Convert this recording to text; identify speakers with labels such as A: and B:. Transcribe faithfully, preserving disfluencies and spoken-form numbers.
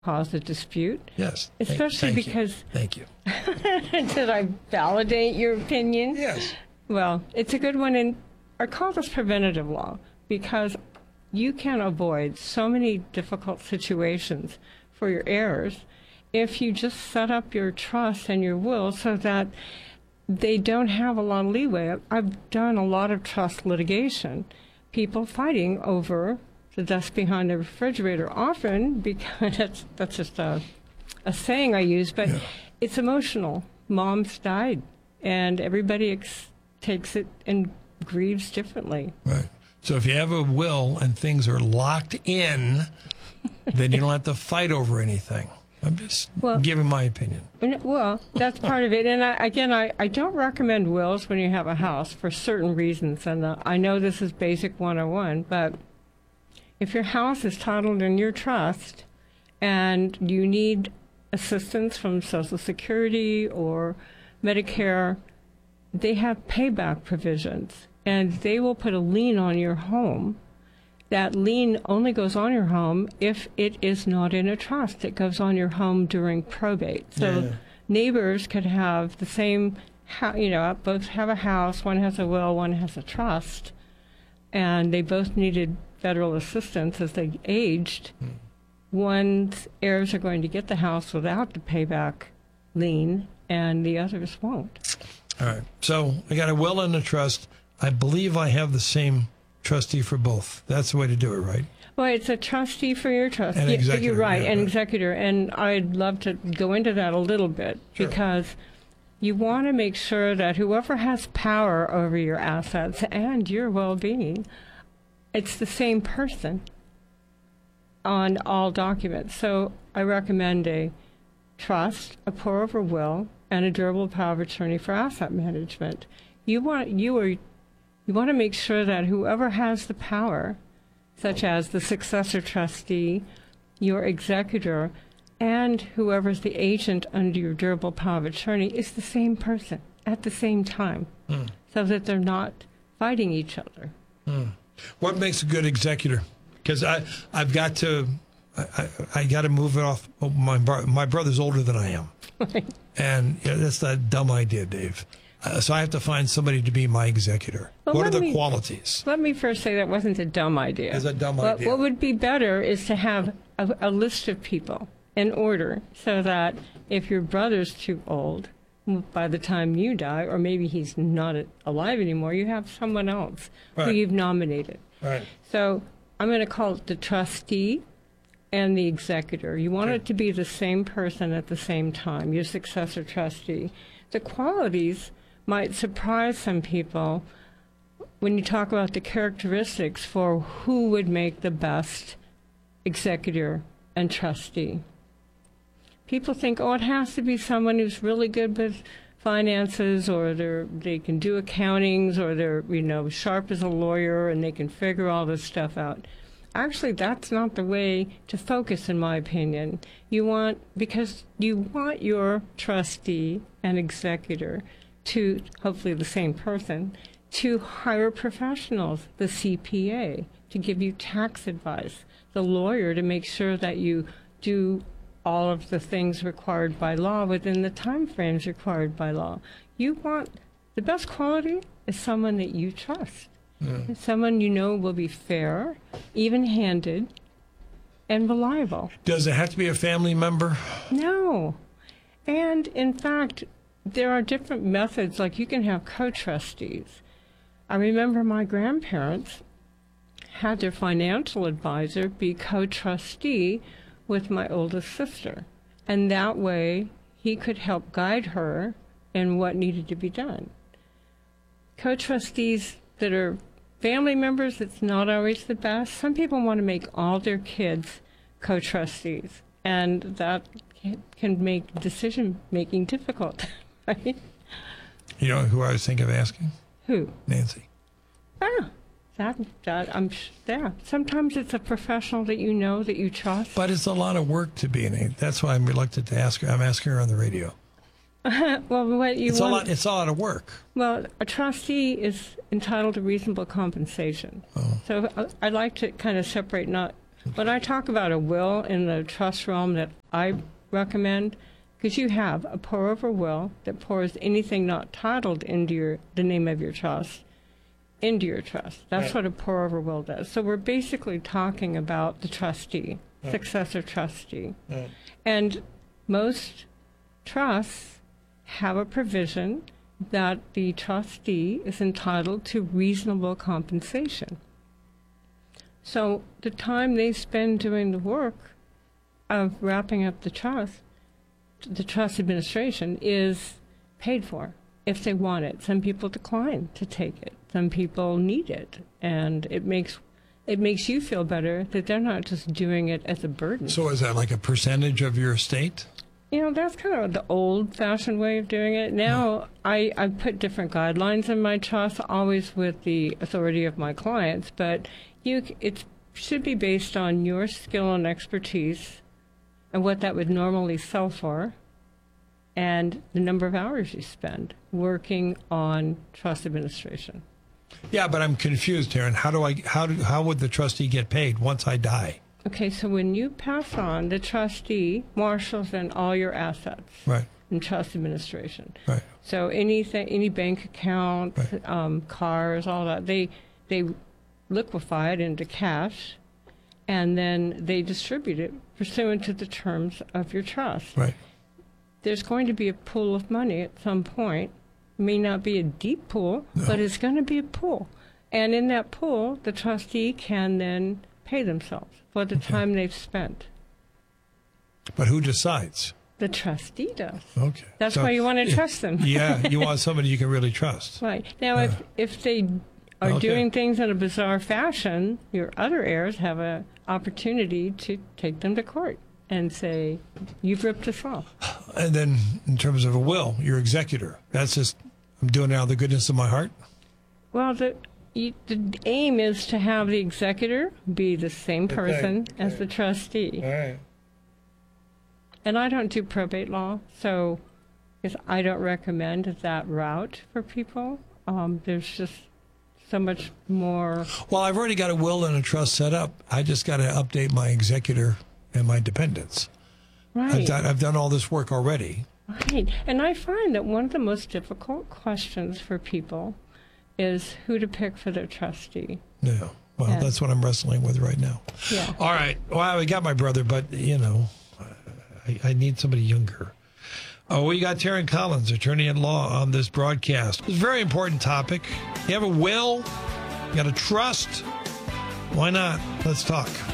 A: cause a dispute.
B: Yes.
A: Especially
B: thank, thank
A: because...
B: You. Thank you.
A: Did I validate your opinion?
B: Yes.
A: Well, it's a good one, and I call this preventative law because you can avoid so many difficult situations for your heirs if you just set up your trust and your will so that they don't have a lot of leeway. I've done a lot of trust litigation, people fighting over the desk behind the refrigerator, often because that's, that's just a, a saying I use, but yeah. It's emotional. Mom's died, and everybody ex- takes it and grieves differently.
B: Right. So if you have a will and things are locked in, then you don't have to fight over anything. I'm just well, giving my opinion.
A: Well, that's part of it. And I, again, I, I don't recommend wills when you have a house for certain reasons. And uh, I know this is basic one oh one, but if your house is titled in your trust and you need assistance from Social Security or Medicare, they have payback provisions. And they will put a lien on your home. That lien only goes on your home if it is not in a trust. It goes on your home during probate. So yeah. Neighbors could have the same, you know, both have a house, one has a will, one has a trust, and they both needed federal assistance as they aged. Hmm. One's heirs are going to get the house without the payback lien, and the others won't.
B: All right. So I got a will and a trust. I believe I have the same trustee for both. That's the way to do it, right?
A: Well, it's a trustee for your trust.
B: And
A: yeah,
B: executor.
A: You're right,
B: yeah,
A: an
B: right.
A: executor. And I'd love to go into that a little bit
B: Sure.
A: because you want to make sure that whoever has power over your assets and your well-being, it's the same person on all documents. So I recommend a trust, a pour-over will, and a durable power of attorney for asset management. You want you are You want to make sure that whoever has the power, such as the successor trustee, your executor, and whoever's the agent under your durable power of attorney, is the same person at the same time, mm. so that they're not fighting each other.
B: Mm. What makes a good executor? Because I, I've got to, I, I, I got to move it off. Oh, my bro- my brother's older than I am, and you know, that's that dumb idea, Dave. Uh, so I have to find somebody to be my executor.
A: Well,
B: what are the
A: me,
B: qualities?
A: Let me first say that wasn't a dumb idea.
B: It's a dumb
A: what,
B: idea.
A: What would be better is to have a, a list of people in order so that if your brother's too old, by the time you die, or maybe he's not alive anymore, you have someone else
B: right.
A: who you've nominated.
B: Right.
A: So I'm going to call it the trustee and the executor. You want
B: okay.
A: it to be the same person at the same time, your successor trustee. The qualities might surprise some people when you talk about the characteristics for who would make the best executor and trustee. People think, oh, it has to be someone who's really good with finances, or they're, they can do accountings, or they're, you know, sharp as a lawyer and they can figure all this stuff out. Actually, that's not the way to focus, in my opinion. You want, because you want your trustee and executor to, hopefully the same person, to hire professionals, the C P A, to give you tax advice, the lawyer to make sure that you do all of the things required by law within the time frames required by law. You want, the best quality is someone that you trust, mm. someone you know will be fair, even-handed, and reliable.
B: Does it have to be a family member?
A: No. And, in fact, there are different methods, like you can have co-trustees. I remember my grandparents had their financial advisor be co-trustee with my oldest sister. And that way, he could help guide her in what needed to be done. Co-trustees that are family members, it's not always the best. Some people want to make all their kids co-trustees, and that can make decision-making difficult. Right?
B: You know who I was thinking of asking?
A: Who?
B: Nancy.
A: Ah, that, that, I'm, yeah. Sometimes it's a professional that you know, that you trust.
B: But it's a lot of work to be in it. That's why I'm reluctant to ask her. I'm asking her on the radio.
A: well, what you
B: it's
A: want...
B: A lot, it's a lot of work.
A: Well, a trustee is entitled to reasonable compensation. Oh. So I'd like to kind of separate not When I talk about a will in the trust realm that I recommend, because you have a pour-over will that pours anything not titled into your, the name of your trust into your trust. That's
B: Right.
A: what a pour-over will does. So we're basically talking about the trustee,
B: Right.
A: successor trustee.
B: Right.
A: And most trusts have a provision that the trustee is entitled to reasonable compensation. So the time they spend doing the work of wrapping up the trust, the trust administration, is paid for if they want it. Some people decline to take it. Some people need it, and it makes it makes you feel better that they're not just doing it as a burden.
B: So is that like a percentage of your estate?
A: You know, that's kind of the old-fashioned way of doing it. Now, I, I put different guidelines in my trust, always with the authority of my clients, but you it should be based on your skill and expertise and what that would normally sell for, and the number of hours you spend working on trust administration.
B: Yeah, but I'm confused here. And how do I? How do? How would the trustee get paid once I die?
A: Okay, so when you pass on, the trustee marshals in all your assets
B: Right.
A: in trust administration.
B: Right.
A: So anything, any bank account,
B: Right.
A: um, cars, all that, they they liquefy it into cash, and then they distribute it pursuant to the terms of your trust.
B: Right.
A: There's going to be a pool of money at some point. It may not be a deep pool,
B: No.
A: but it's going to be a pool. And in that pool, the trustee can then pay themselves for the
B: Okay.
A: time they've spent.
B: But who decides?
A: The trustee does.
B: Okay.
A: That's
B: So-
A: why you want to trust them.
B: Yeah, you want somebody you can really trust.
A: Right. Now,
B: Uh,
A: if, if they are
B: okay.
A: doing things in a bizarre fashion, your other heirs have an opportunity to take them to court and say, you've ripped us off.
B: And then, in terms of a will, your executor. That's just I'm doing it out of the goodness of my heart.
A: Well, the, you, the aim is to have the executor be the same
B: Okay.
A: person as the trustee.
B: All right.
A: And I don't do probate law, so because I don't recommend that route for people. Um, there's just so much more.
B: Well, I've already got a will and a trust set up. I just got to update my executor and my dependents. I've
A: Right.
B: done, I've done all this work already.
A: Right. And I find that one of the most difficult questions for people is who to pick for their trustee.
B: Yeah. Well,
A: Yeah.
B: that's what I'm wrestling with right now.
A: Yeah.
B: All right. Well, we got my brother, but, you know, I, I need somebody younger. Oh, we got Taryn Collins, attorney at law, on this broadcast. It's a very important topic. You have a will, you got a trust. Why not? Let's talk.